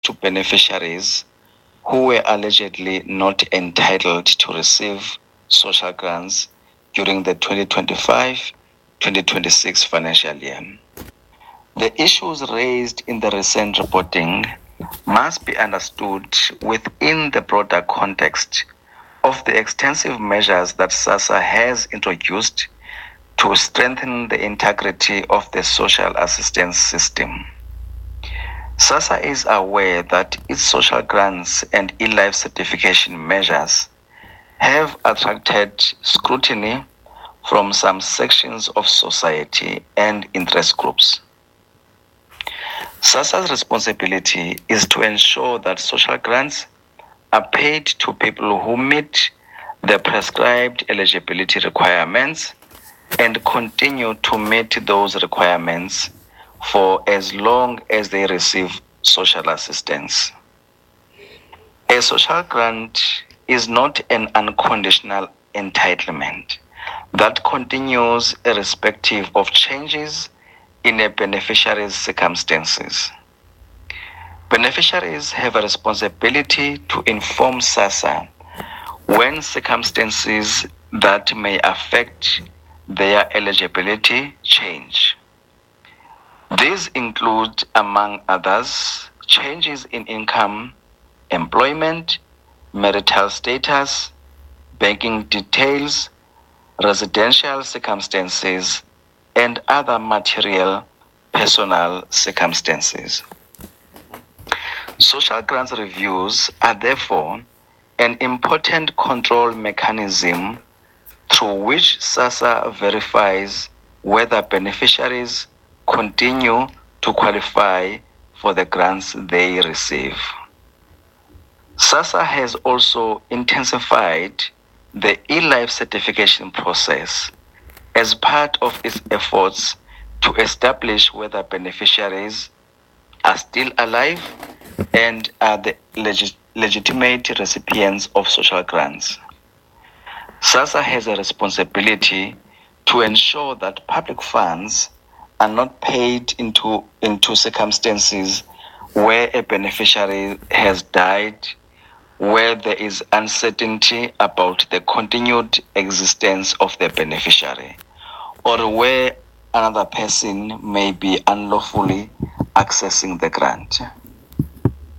to beneficiaries who were allegedly not entitled to receive social grants during the 2025-2026 financial year. The issues raised in the recent reporting must be understood within the broader context of the extensive measures that SASSA has introduced to strengthen the integrity of the social assistance system. SASSA is aware that its social grants and e-life certification measures have attracted scrutiny from some sections of society and interest groups. SASSA's responsibility is to ensure that social grants are paid to people who meet the prescribed eligibility requirements and continue to meet those requirements for as long as they receive social assistance. A social grant is not an unconditional entitlement that continues irrespective of changes in a beneficiary's circumstances. Beneficiaries have a responsibility to inform SASSA when circumstances that may affect their eligibility change. These include, among others, changes in income, employment, marital status, banking details, residential circumstances, and other material personal circumstances. Social grants reviews are therefore an important control mechanism through which SASSA verifies whether beneficiaries continue to qualify for the grants they receive. SASSA has also intensified the e-life certification process as part of its efforts to establish whether beneficiaries are still alive and are the legitimate recipients of social grants. SASSA has a responsibility to ensure that public funds are not paid into circumstances where a beneficiary has died, where there is uncertainty about the continued existence of the beneficiary, or where another person may be unlawfully accessing the grant.